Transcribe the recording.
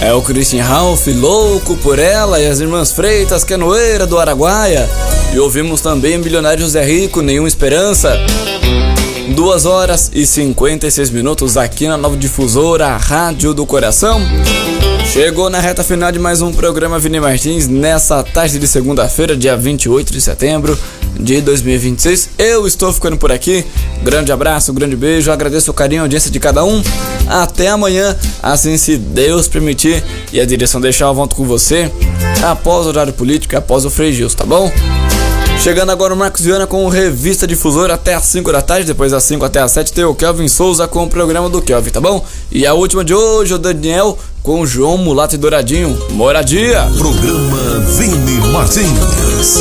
É o Christian Ralph, Louco por Ela, e as Irmãs Freitas, Canoeira do Araguaia. E ouvimos também Milionário José Rico, Nenhuma Esperança. 2h56 aqui na Nova Difusora, a Rádio do Coração. Chegou na reta final de mais um programa Vini Martins, nessa tarde de segunda-feira, dia 28 de setembro de 2026. Eu estou ficando por aqui. Grande abraço, grande beijo, agradeço o carinho e a audiência de cada um. Até amanhã, assim se Deus permitir e a direção deixar, eu volto com você após o horário político, após o Frei Gilson, tá bom? Chegando agora o Marcos Viana com o Revista Difusora até às 5 da tarde, depois das 5 até às 7 tem o Kelvin Souza com o programa do Kelvin, tá bom? E a última de hoje, o Daniel com o João Mulato e Douradinho, Moradia. Programa Vini Martins.